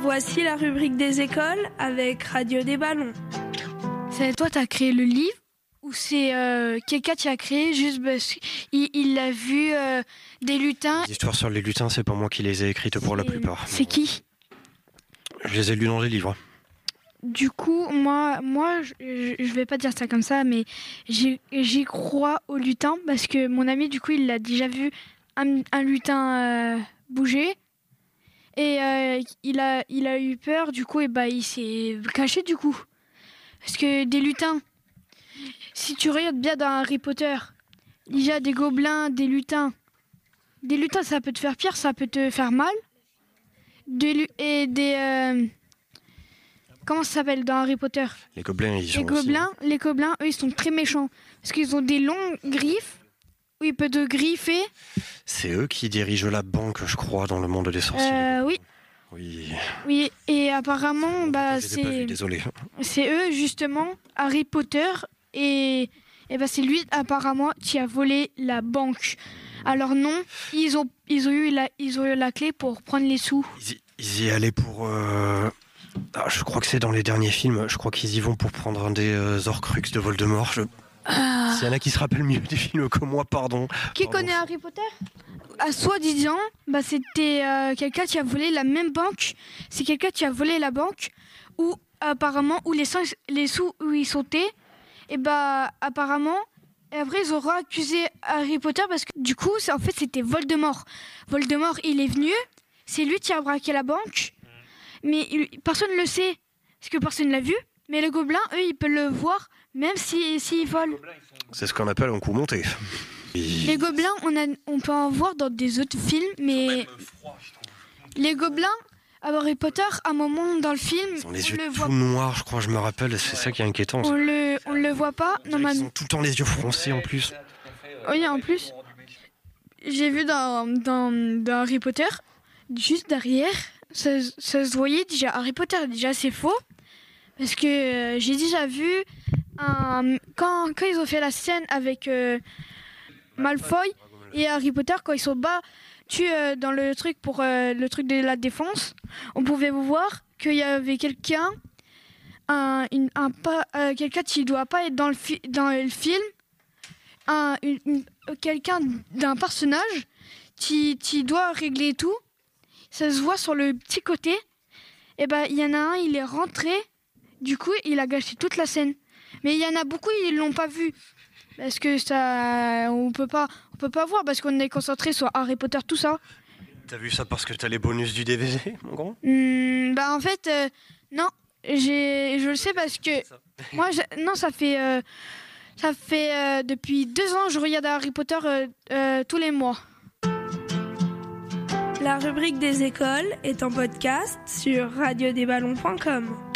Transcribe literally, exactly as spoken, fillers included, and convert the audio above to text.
Voici la rubrique des écoles avec Radio des Ballons. C'est toi, t'as créé le livre ou c'est euh, quelqu'un qui a créé juste parce qu'il il a vu euh, des lutins? Les histoires sur les lutins, c'est pas moi qui les ai écrites pour la C'est- plupart. C'est qui? Je les ai lus dans des livres. Du coup, moi, moi, je, je je vais pas dire ça comme ça, mais j'y j'y crois aux lutins parce que mon ami, du coup, il a déjà vu un, un lutin euh, bouger et euh, il a, il a eu peur. Du coup, et bah, il s'est caché du coup. Parce que des lutins, si tu regardes bien dans Harry Potter, il y a des gobelins, des lutins. Des lutins, ça peut te faire pire, ça peut te faire mal. Des, lu- et des euh, comment ça s'appelle dans Harry Potter? Les gobelins, ils sont Les gobelins, les gobelins, eux, ils sont très méchants. Parce qu'ils ont des longues griffes où ils peuvent te griffer. aussi. C'est eux qui dirigent la banque, je crois, dans le monde des sorciers. Euh, oui, Oui. oui. Et apparemment, bah, je les ai pas vus, c'est, désolé. c'est eux, justement, Harry Potter. Et, et bah, c'est lui, apparemment, qui a volé la banque. Alors non, ils ont, ils ont, eu, la, ils ont eu la clé pour prendre les sous. Ils y, ils y allaient pour... euh, ah, je crois que c'est dans les derniers films. Je crois qu'ils y vont pour prendre un des euh, Horcruxes de Voldemort. Je... Ah. S'il y en a qui se rappellent mieux des films que moi, pardon. Qui Pardon. connaît Harry Potter? À soi-disant, bah, c'était euh, quelqu'un qui a volé la même banque. C'est quelqu'un qui a volé la banque où apparemment où les, sous- les sous où ils sautaient. Et bah apparemment, et après ils auront accusé Harry Potter parce que du coup, c'est- en fait, c'était Voldemort. Voldemort, il est venu, c'est lui qui a braqué la banque, mais il- personne ne le sait parce que personne ne l'a vu. Mais les gobelins, eux, ils peuvent le voir même s'ils si, s'ils volent. C'est ce qu'on appelle un coup monté. Ils- Les gobelins, on, a, on peut en voir dans des autres films, mais les gobelins, à Harry Potter, à un moment dans le film, Ils ont les on yeux le tout voit, noirs, je crois, je me rappelle. C'est ça qui est inquiétant. on le, on le voit pas. On dirait qu'ils Normalement, ont tout le temps les yeux froncés en plus. oui, en plus, j'ai vu dans, dans, dans Harry Potter, juste derrière, ça, ça se voyait déjà. Harry Potter, déjà, c'est faux, parce que euh, j'ai déjà vu un, quand, quand ils ont fait la scène avec euh, Malfoy et Harry Potter, quand ils sont bas tu euh, dans le truc pour euh, le truc de la défense, on pouvait voir qu'il y avait quelqu'un, un, une- un pas, euh, quelqu'un qui doit pas être dans le, fi- dans le film, un, une- une- quelqu'un d'un personnage qui, qui doit régler tout. Ça se voit sur le petit côté. Et ben il y en a un, il est rentré. Du coup, il a gâché toute la scène. Mais il y en a beaucoup, ils l'ont pas vu. Parce que ça, on peut pas, on peut pas voir parce qu'on est concentré sur Harry Potter, tout ça. T'as vu ça parce que t'as les bonus du D V D, mon grand? Hmm, bah en fait, euh, non, j'ai, je le sais parce que moi, je- non, ça fait, euh, ça fait euh, depuis deux ans, je regarde Harry Potter euh, euh, tous les mois. La rubrique des écoles est en podcast sur radio des ballons point com.